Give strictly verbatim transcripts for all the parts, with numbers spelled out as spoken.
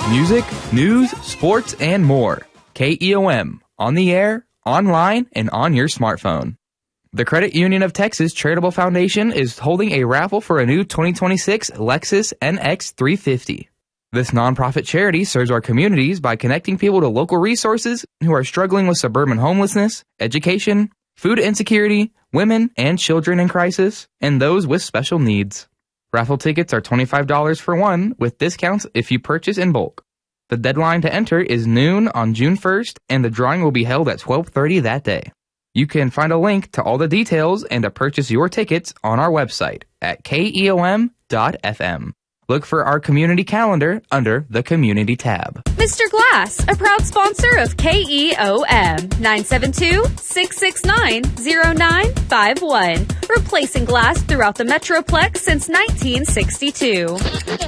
Music, news, sports, and more. K E O M, on the air, online, and on your smartphone. The Credit Union of Texas Charitable Foundation is holding a raffle for a new twenty twenty-six Lexus N X three fifty. This nonprofit charity serves our communities by connecting people to local resources who are struggling with suburban homelessness, education, food insecurity, women and children in crisis, and those with special needs. Raffle tickets are twenty-five dollars for one, with discounts if you purchase in bulk. The deadline to enter is noon on June first, and the drawing will be held at twelve thirty that day. You can find a link to all the details and to purchase your tickets on our website at K E O M dot F M. Look for our community calendar under the Community tab. Mister Glass, a proud sponsor of K E O M, nine seven two, six six nine, zero nine five one. Replacing glass throughout the Metroplex since nineteen sixty-two.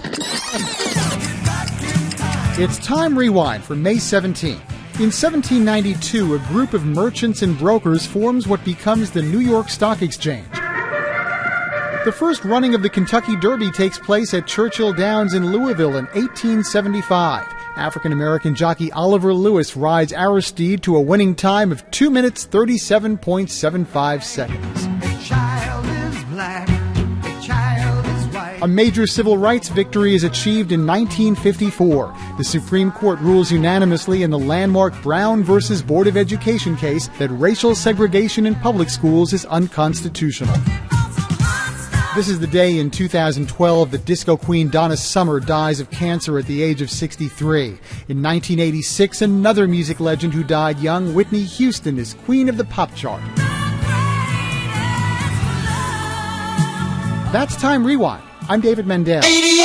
It's Time Rewind for May seventeenth. In seventeen ninety-two, a group of merchants and brokers forms what becomes the New York Stock Exchange. The first running of the Kentucky Derby takes place at Churchill Downs in Louisville in eighteen seventy-five. African-American jockey Oliver Lewis rides Aristide to a winning time of two minutes, thirty-seven point seven five seconds. The child is black, the child is white. A major civil rights victory is achieved in nineteen fifty-four. The Supreme Court rules unanimously in the landmark Brown versus Board of Education case that racial segregation in public schools is unconstitutional. This is the day in two thousand twelve that disco queen Donna Summer dies of cancer at the age of sixty-three. In nineteen eighty-six, another music legend who died young, Whitney Houston, is queen of the pop chart. That's Time Rewind. I'm David Mendel.